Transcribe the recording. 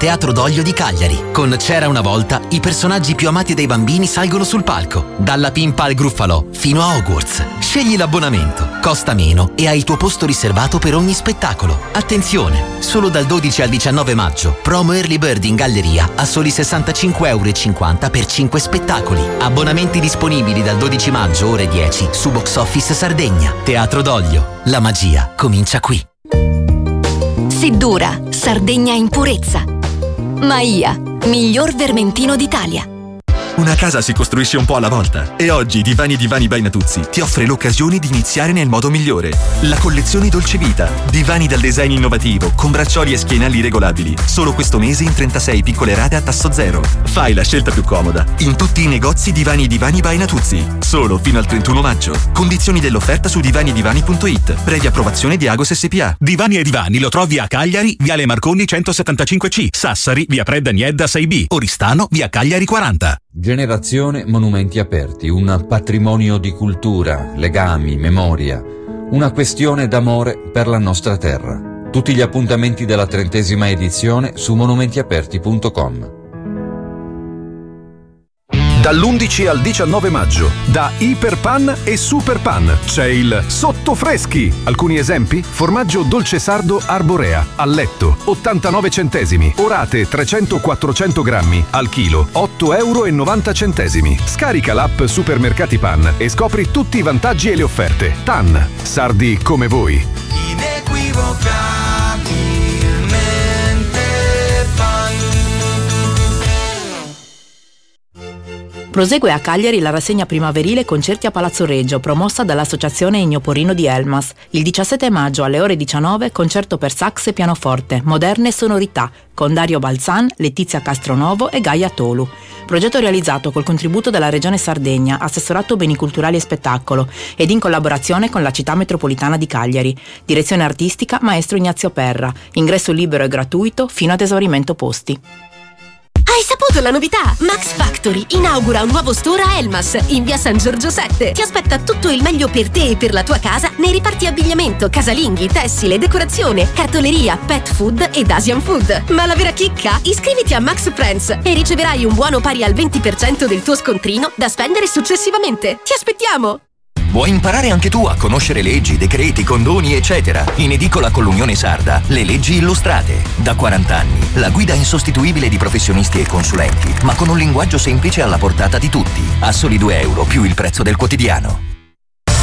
Teatro Doglio di Cagliari. Con C'era una volta, i personaggi più amati dai bambini salgono sul palco. Dalla Pimpa al Gruffalò fino a Hogwarts. Scegli l'abbonamento, costa meno e hai il tuo posto riservato per ogni spettacolo. Attenzione, solo dal 12 al 19 maggio, promo Early Bird in galleria a soli €65,50 per 5 spettacoli. Abbonamenti disponibili dal 12 maggio ore 10 su Box Office Sardegna. Teatro Doglio, la magia comincia qui. Seddura, Sardegna in purezza. Maia, miglior vermentino d'Italia. Una casa si costruisce un po' alla volta e oggi Divani by Natuzzi ti offre l'occasione di iniziare nel modo migliore. La collezione Dolce Vita, divani dal design innovativo con braccioli e schienali regolabili. Solo questo mese in 36 piccole rate a tasso zero. Fai la scelta più comoda in tutti i negozi Divani by Natuzzi. Solo fino al 31 maggio. Condizioni dell'offerta su divanidivani.it. Previa approvazione di Agos SPA. Divani e Divani lo trovi a Cagliari, Viale Marconi 175C, Sassari, via Predda Niedda 6B, Oristano, via Cagliari 40. Generazione Monumenti Aperti, un patrimonio di cultura, legami, memoria, una questione d'amore per la nostra terra. Tutti gli appuntamenti della 30ª edizione su monumentiaperti.com. Dall'11 al 19 maggio, da Iperpan e Superpan, c'è il Sottofreschi. Alcuni esempi? Formaggio dolce sardo Arborea, al letto, 89 centesimi. Orate 300-400 grammi, al chilo, €8,90. Scarica l'app Supermercati Pan e scopri tutti i vantaggi e le offerte. Tan, sardi come voi. Prosegue a Cagliari la rassegna primaverile Concerti a Palazzo Reggio, promossa dall'Associazione Ennio Porino di Elmas. Il 17 maggio alle ore 19, concerto per sax e pianoforte, moderne sonorità, con Dario Balzan, Letizia Castronovo e Gaia Tolu. Progetto realizzato col contributo della Regione Sardegna, Assessorato Beni Culturali e Spettacolo, ed in collaborazione con la Città Metropolitana di Cagliari. Direzione artistica Maestro Ignazio Perra. Ingresso libero e gratuito fino ad esaurimento posti. Hai saputo la novità? Max Factory inaugura un nuovo store a Elmas, in via San Giorgio 7. Ti aspetta tutto il meglio per te e per la tua casa nei reparti abbigliamento, casalinghi, tessile, decorazione, cartoleria, pet food ed Asian food. Ma la vera chicca? Iscriviti a Max Friends e riceverai un buono pari al 20% del tuo scontrino da spendere successivamente. Ti aspettiamo! Vuoi imparare anche tu a conoscere leggi, decreti, condoni, eccetera? In edicola con l'Unione Sarda, le leggi illustrate. Da 40 anni, la guida insostituibile di professionisti e consulenti, ma con un linguaggio semplice alla portata di tutti. A soli €2 più il prezzo del quotidiano.